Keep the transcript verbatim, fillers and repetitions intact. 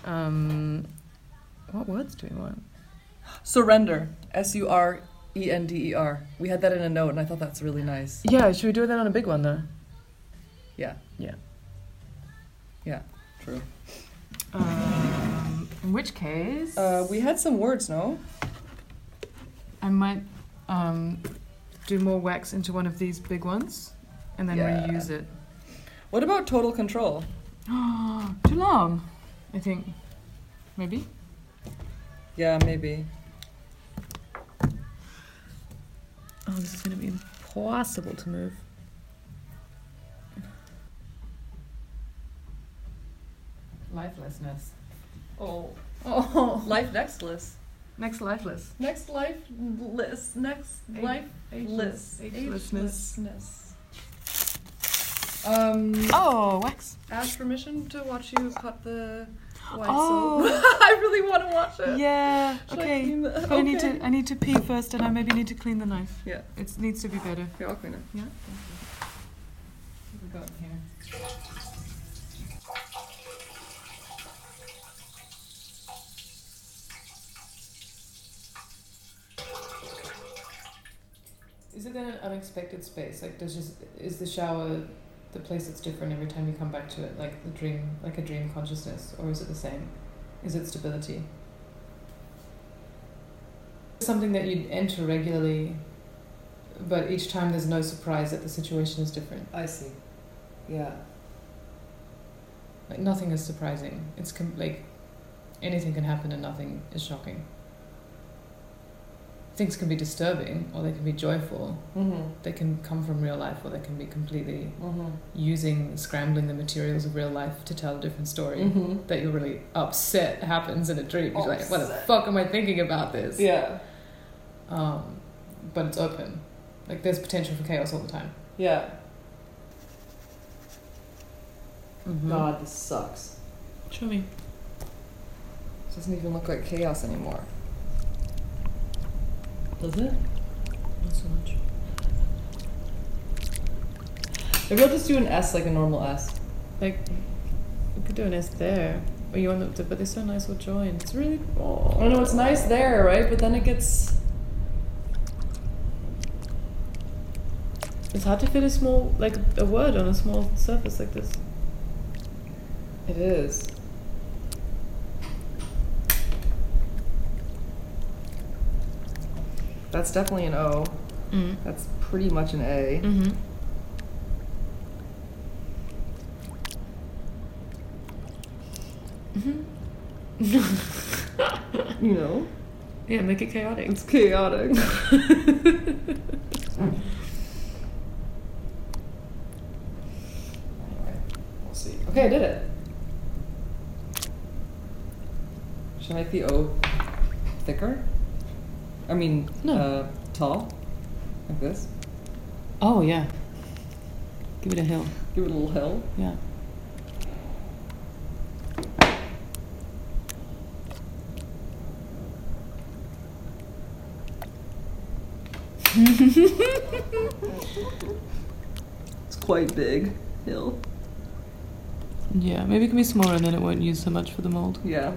Um, what words do we want? Surrender. S U R E N D E R. We had that in a note, and I thought that's really nice. Yeah, should we do that on a big one, though? Yeah. Yeah. Yeah, true. Um, in which case... Uh, we had some words, no? I might um, do more wax into one of these big ones, and then Yeah. reuse it. What about total control? Too long, I think. Maybe? Yeah, maybe. Oh, this is going to be impossible to move. Lifelessness. Oh. Oh. Life nextless. Next lifeless. Next life list. Next Age- life ageless- list. agelessness. Agelessness. Um, Oh, wax. ask permission to watch you cut the white Oh. soap. I really want to watch it. Yeah. Should I Okay. clean the- But I need okay. to. I need to pee first, and I maybe need to clean the knife. Yeah. It needs to be better. Okay, I'll clean it. Yeah. What we got here? Is it then an unexpected space? Like, does just is the shower the place that's different every time you come back to it, like the dream, like a dream consciousness, or is it the same? Is it stability? Something that you enter regularly, but each time there's no surprise that the situation is different. I see. Yeah. Like nothing is surprising. It's com- like anything can happen and nothing is shocking. Things can be disturbing or they can be joyful. Mm-hmm. They can come from real life or they can be completely Mm-hmm. using, scrambling the materials of real life to tell a different story. Mm-hmm. That you're really upset happens in a dream. You're like, what the Upset. fuck am I thinking about this? Yeah. Um, but it's open. Like there's potential for chaos all the time. Yeah. Mm-hmm. God, this sucks. Show me. It doesn't even look like chaos anymore. Does it? Not so much. Maybe I'll just do an S like a normal S. Like, we could do an S there. Or you want them to, but they're so nice all joined. It's really, oh. I know it's nice there, right? But then it gets... It's hard to fit a small, like a word on a small surface like this. It is. That's definitely an O. Mm. That's pretty much an A. Mm-hmm. Mm-hmm. You know? Yeah, make it chaotic. It's chaotic. Anyway, we'll see. Okay, I did it. Should I make the O thicker? I mean, No. uh, tall? Like this? Oh, yeah. Give it a hill. Give it a little hill. Yeah. It's quite big. Hill. Yeah, maybe it can be smaller and then it won't use so much for the mold. Yeah.